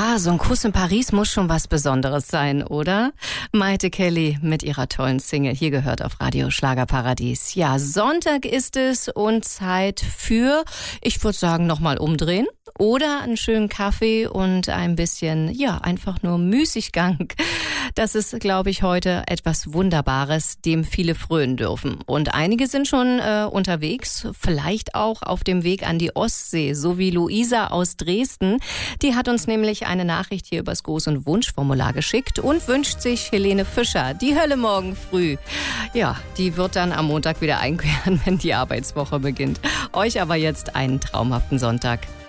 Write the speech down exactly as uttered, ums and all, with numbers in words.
Ja, so ein Kuss in Paris muss schon was Besonderes sein, oder? Maite Kelly mit ihrer tollen Single. Hier gehört auf Radio Schlagerparadies. Ja, Sonntag ist es und Zeit für, ich würde sagen, nochmal umdrehen. Oder einen schönen Kaffee und ein bisschen, ja, einfach nur Müßiggang. Das ist, glaube ich, heute etwas Wunderbares, dem viele frönen dürfen. Und einige sind schon äh, unterwegs, vielleicht auch auf dem Weg an die Ostsee, so wie Luisa aus Dresden. Die hat uns nämlich eine Nachricht hier übers Gruß- und Wunschformular geschickt und wünscht sich Helene Fischer, die Hölle morgen früh. Ja, die wird dann am Montag wieder einkehren, wenn die Arbeitswoche beginnt. Euch aber jetzt einen traumhaften Sonntag.